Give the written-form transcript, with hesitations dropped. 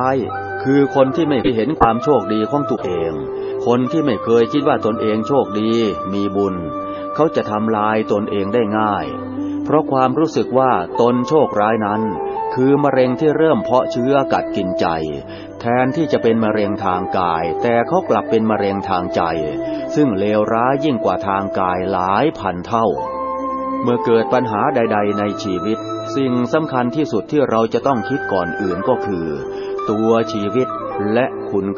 ายคือคนที่ไม่เคยเห็นความโชคดีของตัวเองคนที่ไม่เคยคิดว่าตนเองโชคดีมีบุญเขาจะทำลายตนเองได้ง่ายเพราะความรู้สึกว่าตนโชคร้ายนั้นคือมะเร็งที่เริ่มเพาะเชื้อกัดกินใจแทนที่จะเป็นมะเร็งทางกายแต่เขากลับเป็นมะเร็งทางใจซึ่งเลวร้ายยิ่งกว่าทางกายหลายพันเท่าเมื่อเกิดปัญหาใดๆในชีวิตสิ่งสำคัญที่สุดที่เราจะต้องคิดก่อนอื่นก็คือตัวชีวิตและคุณ